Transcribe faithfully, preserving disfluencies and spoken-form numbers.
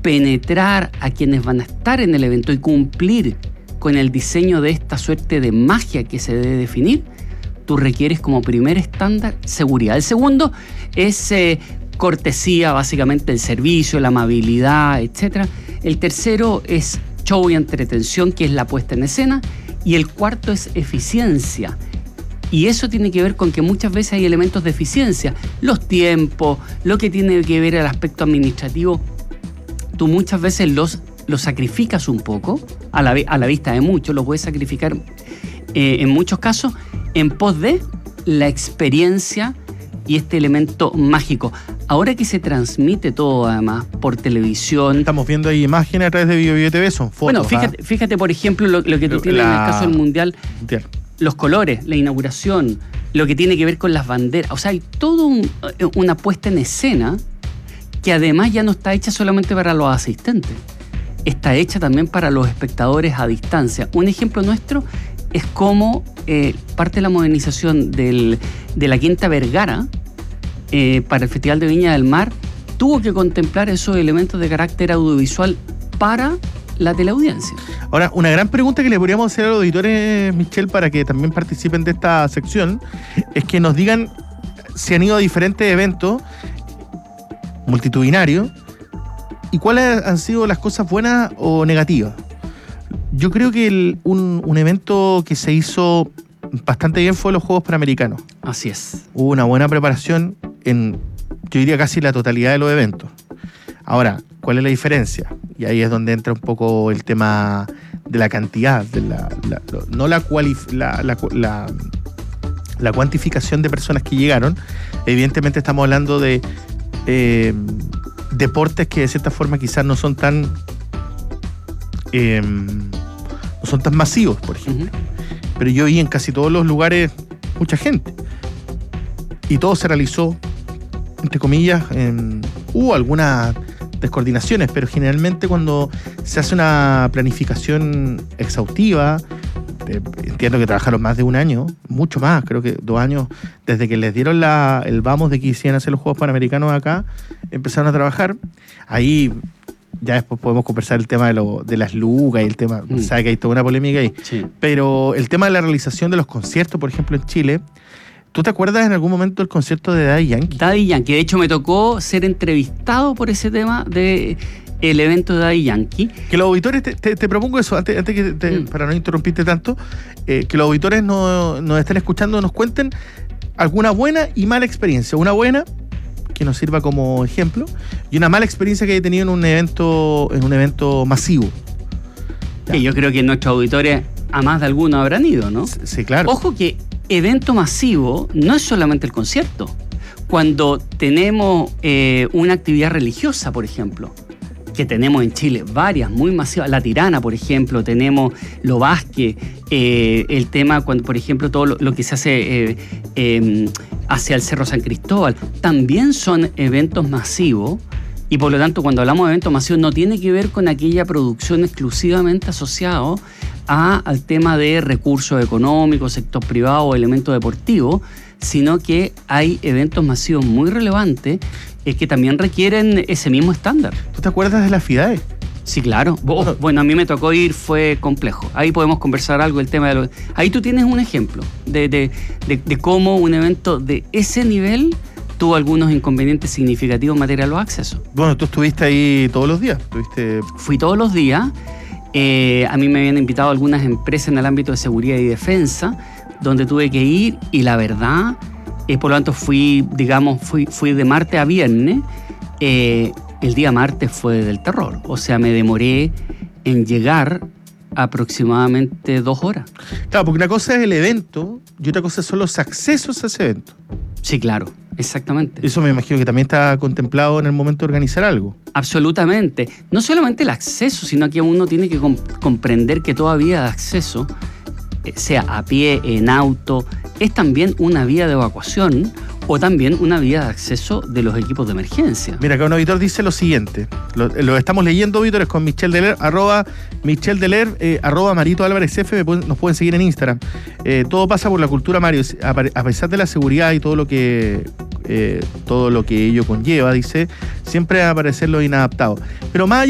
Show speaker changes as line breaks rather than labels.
penetrar a quienes van a estar en el evento y cumplir con el diseño de esta suerte de magia que se debe definir, tú requieres como primer estándar seguridad. El segundo es eh, cortesía, básicamente el servicio, la amabilidad, etcétera. El tercero es show y entretención, que es la puesta en escena. Y el cuarto es eficiencia. Y eso tiene que ver con que muchas veces hay elementos de eficiencia. Los tiempos, lo que tiene que ver el aspecto administrativo, tú muchas veces los, los sacrificas un poco, a la, a la vista de muchos, los puedes sacrificar eh, en muchos casos, en pos de la experiencia y este elemento mágico. Ahora que se transmite todo, además, por televisión...
Estamos viendo ahí imágenes a través de Bio Bio T V, son fotos.
Bueno, fíjate, ¿ah? fíjate por ejemplo, lo, lo que tú tienes la... en el caso del Mundial, mundial, los colores, la inauguración, lo que tiene que ver con las banderas. O sea, hay toda un, una puesta en escena que además ya no está hecha solamente para los asistentes. Está hecha también para los espectadores a distancia. Un ejemplo nuestro es cómo eh, parte de la modernización del, de la Quinta Vergara eh, para el Festival de Viña del Mar tuvo que contemplar esos elementos de carácter audiovisual para la teleaudiencia.
Ahora, una gran pregunta que le podríamos hacer a los auditores, Michelle, para que también participen de esta sección, es que nos digan si han ido a diferentes eventos multitudinarios y cuáles han sido las cosas buenas o negativas. Yo creo que el, un, un evento que se hizo bastante bien fue los Juegos Panamericanos.
Así es.
Hubo una buena preparación en, yo diría, casi la totalidad de los eventos. Ahora, ¿cuál es la diferencia? Y ahí es donde entra un poco el tema de la cantidad, de la, la, no la, cualif- la, la, la, la cuantificación de personas que llegaron. Evidentemente estamos hablando de eh, deportes que de cierta forma quizás no son tan eh, no son tan masivos, por ejemplo. Uh-huh. Pero yo vi en casi todos los lugares mucha gente. Y todo se realizó, entre comillas, en, hubo algunas descoordinaciones, pero generalmente cuando se hace una planificación exhaustiva, eh, entiendo que trabajaron más de un año, mucho más, creo que dos años, desde que les dieron la, el vamos de que quisieran hacer los Juegos Panamericanos acá, empezaron a trabajar. Ahí ya después podemos conversar el tema de, lo, de las lucas y el tema, mm. sabe que hay toda una polémica ahí,
sí.
Pero el tema de la realización de los conciertos, por ejemplo, en Chile, ¿tú te acuerdas en algún momento del concierto de Daddy Yankee?
Daddy Yankee, de hecho me tocó ser entrevistado por ese tema de el evento de Daddy Yankee.
Que los auditores, te, te, te propongo eso, antes, antes que te, mm. para no interrumpirte tanto, eh, que los auditores nos no estén escuchando, nos cuenten alguna buena y mala experiencia. Una buena, que nos sirva como ejemplo, y una mala experiencia que he tenido en un evento, en un evento masivo.
Que yo creo que nuestros auditores a más de alguno habrán ido, ¿no?
Sí, claro.
Ojo que evento masivo no es solamente el concierto. Cuando tenemos eh, una actividad religiosa, por ejemplo, que tenemos en Chile varias muy masivas, la Tirana, por ejemplo, tenemos lo Vázquez, eh, el tema, cuando, por ejemplo, todo lo, lo que se hace eh, eh, hacia el Cerro San Cristóbal, también son eventos masivos. Y por lo tanto, cuando hablamos de eventos masivos, no tiene que ver con aquella producción exclusivamente asociada a, al tema de recursos económicos, sector privado o elementos deportivos, sino que hay eventos masivos muy relevantes eh, que también requieren ese mismo estándar.
¿Tú te acuerdas de las FIDAE?
Sí, claro. Oh, bueno, a mí me tocó ir, fue complejo. Ahí podemos conversar algo del tema de los... Ahí tú tienes un ejemplo de, de, de, de cómo un evento de ese nivel tuvo algunos inconvenientes significativos en materia de los accesos.
Bueno, tú estuviste ahí todos los días. ¿Estuviste?
Fui todos los días. Eh, a mí me habían invitado algunas empresas en el ámbito de seguridad y defensa, donde tuve que ir, y la verdad, eh, por lo tanto fui, digamos, fui, fui de martes a viernes. Eh, el día martes fue del terror. O sea, me demoré en llegar aproximadamente dos horas.
Claro, porque una cosa es el evento y otra cosa son los accesos a ese evento.
Sí, claro, exactamente.
Eso me imagino que también está contemplado en el momento de organizar algo.
Absolutamente. No solamente el acceso, sino que uno tiene que comp- comprender que toda vía de acceso, eh, sea a pie, en auto, es también una vía de evacuación o también una vía de acceso de los equipos de emergencia.
Mira, acá un auditor dice lo siguiente, lo, lo estamos leyendo, auditores, con Michelle Deler, arroba Michelle Deler, eh, arroba Marito Álvarez F, me pueden, nos pueden seguir en Instagram. Eh, todo pasa por la cultura, Mario, a, a pesar de la seguridad y todo lo que eh, todo lo que ello conlleva, dice, siempre va a aparecer lo inadaptado. Pero más allá